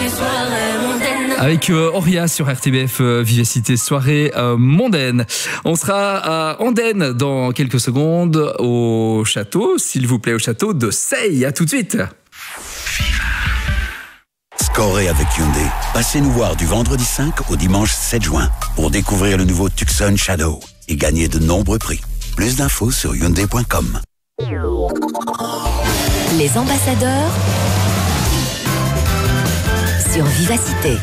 Avec Auria sur RTBF Vivacité soirée mondaine. On sera à Andenne dans quelques secondes au château, s'il vous plaît, au château de Seille. À tout de suite. Scorez avec Hyundai. Passez nous voir du vendredi 5 au dimanche 7 juin pour découvrir le nouveau Tucson Shadow et gagner de nombreux prix. Plus d'infos sur Hyundai.com. Les ambassadeurs sur Vivacité.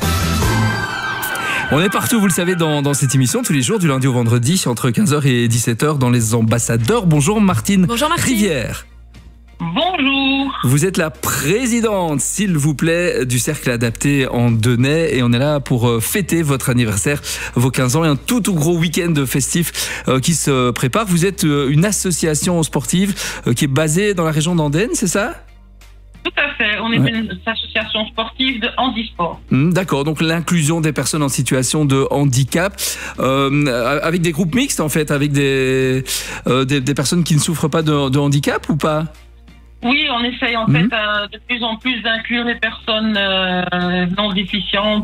On est partout, vous le savez, dans cette émission, tous les jours, du lundi au vendredi, entre 15h et 17h, dans les ambassadeurs. Bonjour Martine. Bonjour Martine. Rivière. Bonjour. Vous êtes la présidente, s'il vous plaît, du Cercle Adapté Andennais et on est là pour fêter votre anniversaire, vos 15 ans et un tout gros week-end festif qui se prépare. Vous êtes une association sportive qui est basée dans la région d'Andenne, c'est ça ? Tout à fait, on est une association sportive de handisport. D'accord, donc l'inclusion des personnes en situation de handicap, avec des groupes mixtes en fait, avec des personnes qui ne souffrent pas de handicap ou pas ? Oui, on essaye en fait de plus en plus d'inclure les personnes non déficientes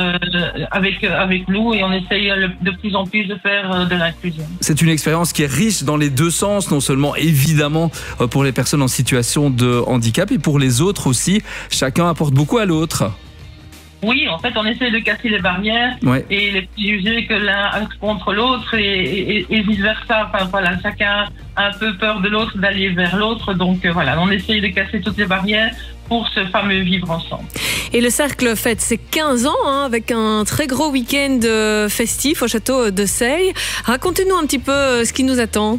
avec nous et on essaye de plus en plus de faire de l'inclusion. C'est une expérience qui est riche dans les deux sens, non seulement évidemment pour les personnes en situation de handicap et pour les autres aussi. Chacun apporte beaucoup à l'autre. Oui, en fait, on essaie de casser les barrières et les préjugés que l'un a contre l'autre et vice-versa. Enfin, voilà, chacun a un peu peur de l'autre, d'aller vers l'autre. Donc, voilà, on essaie de casser toutes les barrières pour ce fameux vivre ensemble. Et le cercle fête ses 15 ans avec un très gros week-end festif au château de Seille. Racontez-nous un petit peu ce qui nous attend.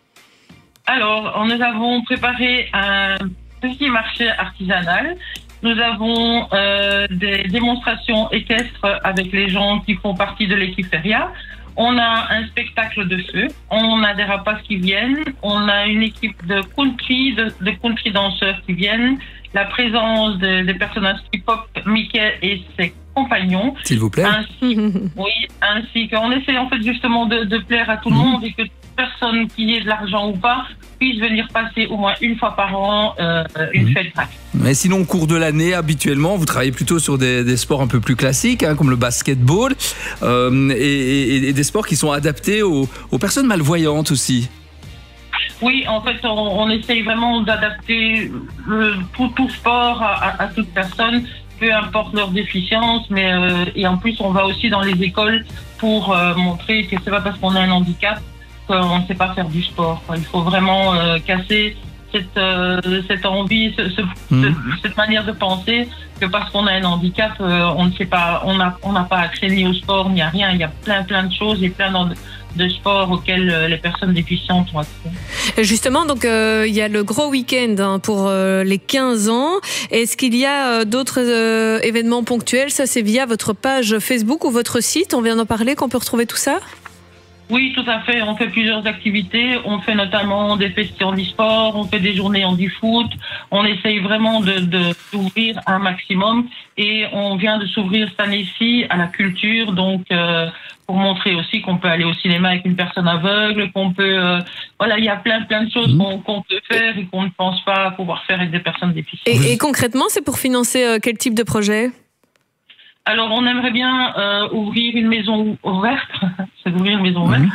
Alors, nous avons préparé un petit marché artisanal. Nous avons des démonstrations équestres avec les gens qui font partie de l'équipe Feria. On a un spectacle de feu. On a des rapaces qui viennent. On a une équipe de country danseurs qui viennent. La présence des personnages hip-hop, Mickey et ses compagnons. S'il vous plaît. Ainsi qu'on essaie en fait justement de plaire à tout le monde et que toute personne qui ait de l'argent ou pas puisse venir passer au moins une fois par an une fête. Mais sinon, au cours de l'année, habituellement, vous travaillez plutôt sur des sports un peu plus classiques, comme le basketball, et des sports qui sont adaptés aux personnes malvoyantes aussi. Oui, en fait, on essaye vraiment d'adapter tout sport à toute personne, peu importe leur déficience, et en plus, on va aussi dans les écoles pour montrer que c'est pas parce qu'on a un handicap qu'on ne sait pas faire du sport. Il faut vraiment casser cette envie, cette manière de penser que parce qu'on a un handicap, on ne sait pas, on n'a pas accès ni au sport ni à rien. Il y a plein de choses et plein de sports auxquels les personnes déficientes ont accès. Justement, donc il y a le gros week-end pour les 15 ans. Est-ce qu'il y a d'autres événements ponctuels ? Ça, c'est via votre page Facebook ou votre site. On vient d'en parler, qu'on peut retrouver tout ça ? Oui, tout à fait. On fait plusieurs activités. On fait notamment des festivals handisport, on fait des journées handi-foot. On essaye vraiment d'ouvrir un maximum. Et on vient de s'ouvrir cette année-ci à la culture, donc pour montrer aussi qu'on peut aller au cinéma avec une personne aveugle, qu'on peut... il y a plein de choses qu'on peut faire et qu'on ne pense pas pouvoir faire avec des personnes déficientes. Et concrètement, c'est pour financer quel type de projet ? Alors, on aimerait bien ouvrir une maison ouverte, c'est d'ouvrir une maison ouverte,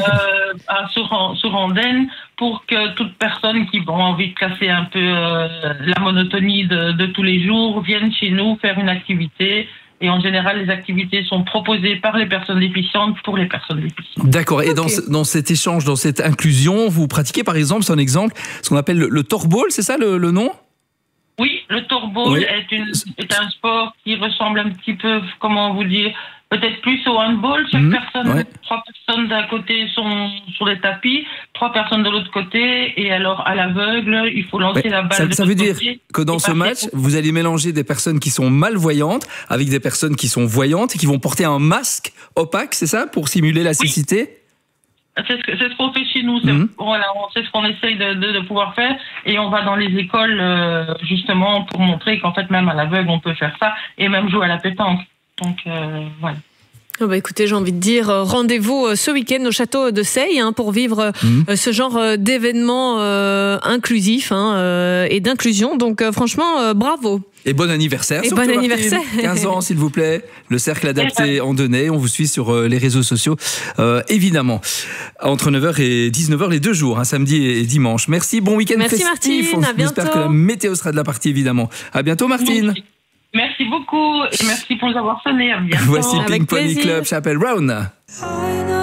sur Andenne, pour que toute personne qui a envie de casser un peu la monotonie de tous les jours vienne chez nous faire une activité. Et en général, les activités sont proposées par les personnes déficientes pour les personnes déficientes. D'accord. Et dans cet échange, dans cette inclusion, vous pratiquez par exemple, c'est un exemple, ce qu'on appelle le torball, c'est ça le nom ? Oui, le torball est un sport qui ressemble un petit peu, comment vous dire, peut-être plus au handball. Chaque personne, 3 personnes d'un côté sont sur les tapis, 3 personnes de l'autre côté, et alors à l'aveugle, il faut lancer la balle. Ça veut dire que dans ce match, vous allez mélanger des personnes qui sont malvoyantes avec des personnes qui sont voyantes et qui vont porter un masque opaque, c'est ça, pour simuler la cécité ? C'est ce qu'on fait chez nous. C'est ce qu'on essaye de pouvoir faire. Et on va dans les écoles, justement, pour montrer qu'en fait, même à l'aveugle, on peut faire ça. Et même jouer à la pétanque. Donc, voilà. Oh écoutez, j'ai envie de dire, rendez-vous ce week-end au château de Seille pour vivre ce genre d'événement inclusif et d'inclusion. Donc, franchement, bravo. Et bon anniversaire. Et surtout, bon Martine. anniversaire. 15 ans, s'il vous plaît. Le cercle adapté Andennais. On vous suit sur les réseaux sociaux, évidemment. Entre 9h et 19h, les 2 jours, samedi et dimanche. Merci, bon week-end Merci festif. Martine, à bientôt. J'espère que la météo sera de la partie, évidemment. À bientôt, Martine. Merci beaucoup et merci pour nous avoir sonné. À bientôt. Voici Avec Pink Pony plaisir. Club, Chapel Roan.